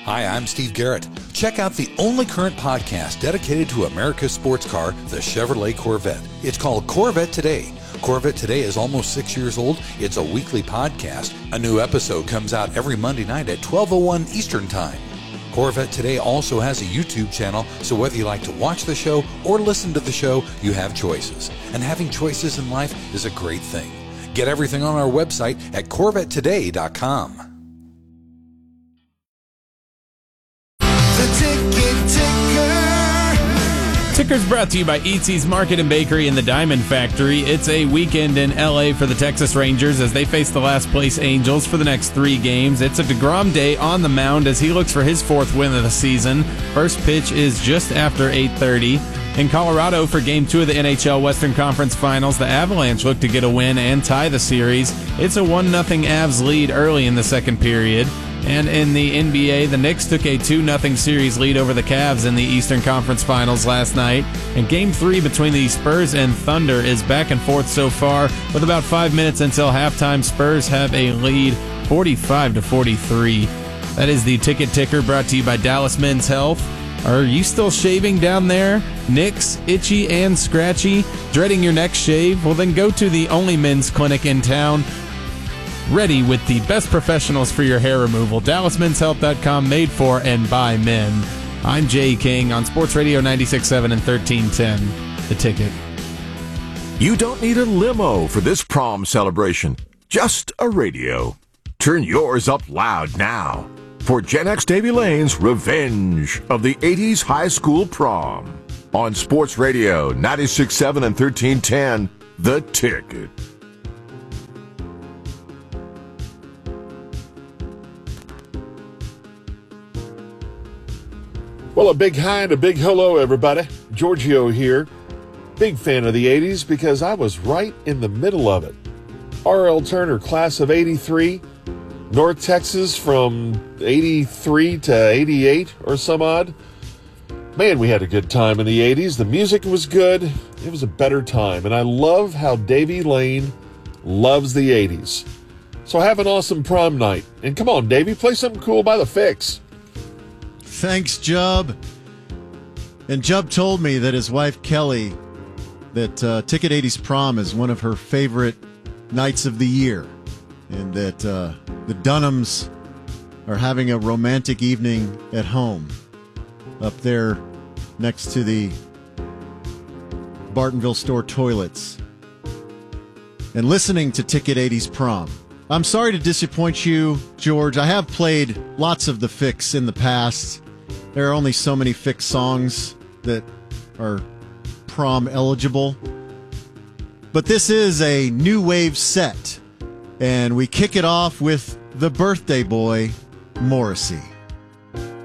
Hi, I'm Steve Garrett. Check out the only current podcast dedicated to America's sports car, the Chevrolet Corvette. It's called Corvette Today. Corvette Today is almost 6 years old. It's a weekly podcast. A new episode comes out every Monday night at 12:01 Eastern Time. Corvette Today also has a YouTube channel, so whether you like to watch the show or listen to the show, you have choices. And having choices in life is a great thing. Get everything on our website at CorvetteToday.com. Ticker's brought to you by Eatsy's Market and Bakery in the Diamond Factory. It's a weekend in L.A. for the Texas Rangers as they face the last-place Angels for the next 3 games. It's a DeGrom day on the mound as he looks for his 4th win of the season. First pitch is just after 8:30. In Colorado for Game 2 of the NHL Western Conference Finals, the Avalanche look to get a win and tie the series. It's a 1-0 Avs lead early in the second period. And in the NBA, the Knicks took a 2-0 series lead over the Cavs in the Eastern Conference Finals last night. And Game 3 between the Spurs and Thunder is back and forth so far. With about 5 minutes until halftime, Spurs have a lead 45-43. That is the Ticket Ticker brought to you by Dallas Men's Health. Are you still shaving down there? Nicks, itchy and scratchy? Dreading your next shave? Well, then go to the only men's clinic in town. Ready with the best professionals for your hair removal. DallasMen'sHealth.com, made for and by men. I'm Jay King on Sports Radio 96.7 and 1310. The Ticket. You don't need a limo for this prom celebration. Just a radio. Turn yours up loud now for Gen X Davy Lane's Revenge of the 80s High School Prom. On Sports Radio 96.7 and 1310. The Ticket. Well, a big hi and a big hello, everybody. Giorgio here. Big fan of the 80s because I was right in the middle of it. R.L. Turner, class of 83. North Texas from 83 to 88 or some odd. Man, we had a good time in the 80s. The music was good. It was a better time. And I love how Davy Lane loves the 80s. So have an awesome prom night. And come on, Davy, play something cool by The Fix. Thanks, Jub. And Jub told me that his wife, Kelly, that Ticket 80's prom is one of her favorite nights of the year. And that the Dunhams are having a romantic evening at home up there next to the Bartonville store toilets and listening to Ticket 80's prom. I'm sorry to disappoint you, George. I have played lots of The Fix in the past. There are only so many Fix songs that are prom eligible. But this is a new wave set, and we kick it off with the birthday boy, Morrissey.